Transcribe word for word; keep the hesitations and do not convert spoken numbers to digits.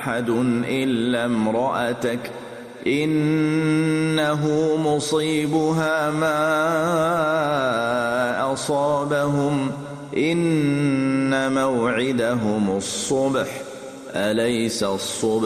أحد إلا امرأتك إنه مصيبها ما أصابهم إن موعدهم الصبح أليس الصبح